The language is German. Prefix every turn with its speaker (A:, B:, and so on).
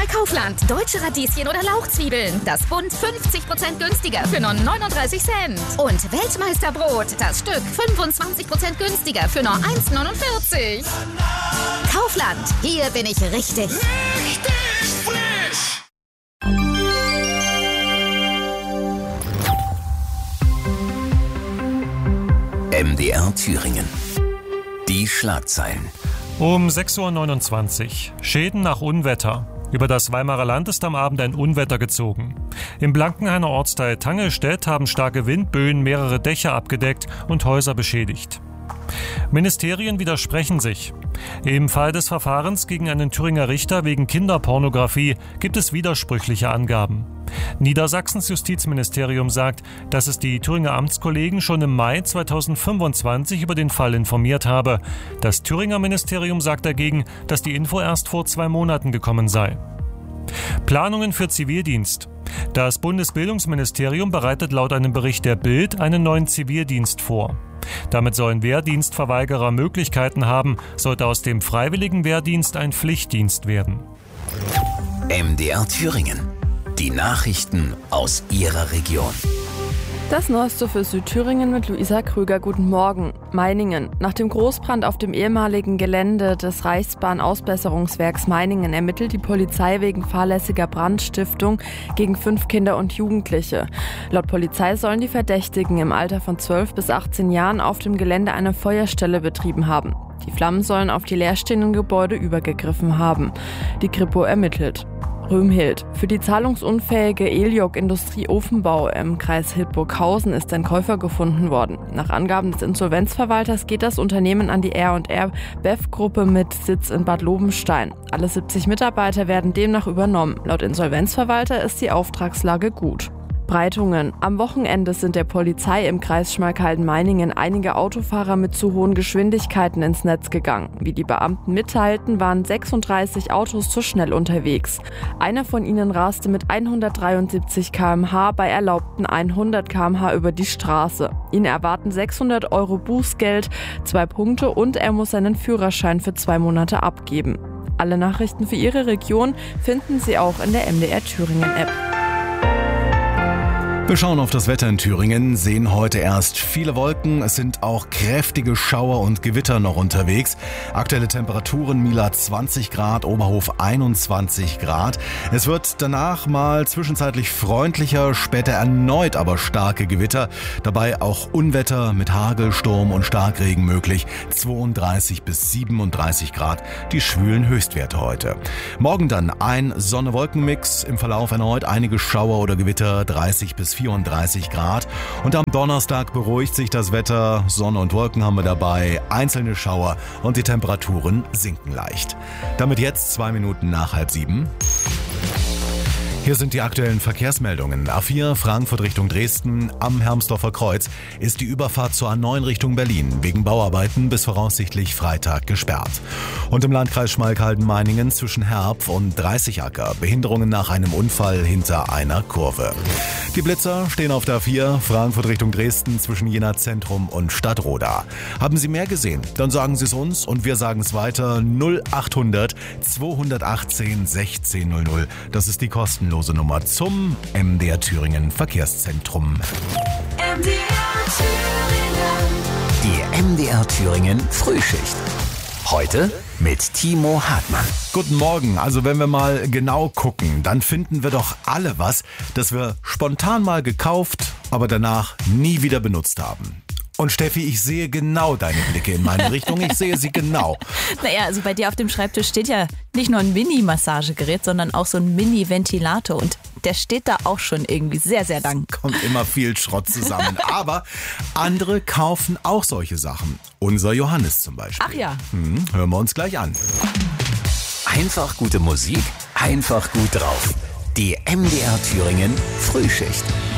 A: Kaufland. Deutsche Radieschen oder Lauchzwiebeln. Das Bund 50% günstiger für nur 39 Cent. Und Weltmeisterbrot. Das Stück 25% günstiger für nur 1,49. Kaufland. Hier bin ich richtig.
B: Richtig frisch!
C: MDR Thüringen. Die Schlagzeilen.
D: Um 6.29 Uhr. Schäden nach Unwetter. Über das Weimarer Land ist am Abend ein Unwetter gezogen. Im Blankenhainer Ortsteil Tangelstedt haben starke Windböen mehrere Dächer abgedeckt und Häuser beschädigt. Ministerien widersprechen sich. Im Fall des Verfahrens gegen einen Thüringer Richter wegen Kinderpornografie gibt es widersprüchliche Angaben. Niedersachsens Justizministerium sagt, dass es die Thüringer Amtskollegen schon im Mai 2025 über den Fall informiert habe. Das Thüringer Ministerium sagt dagegen, dass die Info erst vor 2 Monaten gekommen sei. Planungen für Zivildienst. Das Bundesbildungsministerium bereitet laut einem Bericht der Bild einen neuen Zivildienst vor. Damit sollen Wehrdienstverweigerer Möglichkeiten haben, sollte aus dem freiwilligen Wehrdienst ein Pflichtdienst werden.
C: MDR Thüringen. Die Nachrichten aus Ihrer Region.
E: Das Neueste für Südthüringen mit Luisa Krüger. Guten Morgen. Meiningen. Nach dem Großbrand auf dem ehemaligen Gelände des Reichsbahn-Ausbesserungswerks Meiningen ermittelt die Polizei wegen fahrlässiger Brandstiftung gegen 5 Kinder und Jugendliche. Laut Polizei sollen die Verdächtigen im Alter von 12 bis 18 Jahren auf dem Gelände eine Feuerstelle betrieben haben. Die Flammen sollen auf die leerstehenden Gebäude übergegriffen haben. Die Kripo ermittelt. Römhild. Für die zahlungsunfähige Eliok Industrie Ofenbau im Kreis Hildburghausen ist ein Käufer gefunden worden. Nach Angaben des Insolvenzverwalters geht das Unternehmen an die R&R BEV-Gruppe mit Sitz in Bad Lobenstein. Alle 70 Mitarbeiter werden demnach übernommen. Laut Insolvenzverwalter ist die Auftragslage gut. Breitungen. Am Wochenende sind der Polizei im Kreis Schmalkalden-Meiningen einige Autofahrer mit zu hohen Geschwindigkeiten ins Netz gegangen. Wie die Beamten mitteilten, waren 36 Autos zu schnell unterwegs. Einer von ihnen raste mit 173 km/h bei erlaubten 100 km/h über die Straße. Ihn erwarten 600 € Bußgeld, 2 Punkte und er muss seinen Führerschein für 2 Monate abgeben. Alle Nachrichten für Ihre Region finden Sie auch in der MDR Thüringen App.
F: Wir schauen auf das Wetter in Thüringen, sehen heute erst viele Wolken. Es sind auch kräftige Schauer und Gewitter noch unterwegs. Aktuelle Temperaturen: Mila 20 Grad, Oberhof 21 Grad. Es wird danach mal zwischenzeitlich freundlicher, später erneut aber starke Gewitter. Dabei auch Unwetter mit Hagel, Sturm und Starkregen möglich. 32 bis 37 Grad, die schwülen Höchstwerte heute. Morgen dann ein Sonne-Wolken-Mix, im Verlauf erneut einige Schauer oder Gewitter, 30 bis 34 Grad. Und am Donnerstag beruhigt sich das Wetter. Sonne und Wolken haben wir dabei, einzelne Schauer und die Temperaturen sinken leicht. Damit jetzt 2 Minuten nach 6:30. Hier sind die aktuellen Verkehrsmeldungen. A4 Frankfurt Richtung Dresden. Am Hermsdorfer Kreuz ist die Überfahrt zur A9 Richtung Berlin wegen Bauarbeiten bis voraussichtlich Freitag gesperrt. Und im Landkreis Schmalkalden-Meiningen zwischen Herpf und Dreißigacker Behinderungen nach einem Unfall hinter einer Kurve. Die Blitzer stehen auf der A4 Frankfurt Richtung Dresden zwischen Jena Zentrum und Stadtroda. Haben Sie mehr gesehen? Dann sagen Sie es uns und wir sagen es weiter. 0800 218 1600. Das ist die kostenlose Nummer zum MDR Thüringen Verkehrszentrum.
C: Die MDR Thüringen Frühschicht. Heute mit Timo Hartmann.
F: Guten Morgen. Also wenn wir mal genau gucken, dann finden wir doch alle was, das wir spontan mal gekauft, aber danach nie wieder benutzt haben. Und Steffi, ich sehe genau deine Blicke in meine Richtung. Ich sehe sie genau.
G: Naja, also bei dir auf dem Schreibtisch steht ja nicht nur ein Mini-Massagegerät, sondern auch so ein Mini-Ventilator. Und der steht da auch schon irgendwie sehr, sehr lang.
F: Kommt immer viel Schrott zusammen. Aber andere kaufen auch solche Sachen. Unser Johannes zum Beispiel.
G: Ach ja.
F: Hören wir uns gleich an.
C: Einfach gute Musik, einfach gut drauf. Die MDR Thüringen Frühschicht.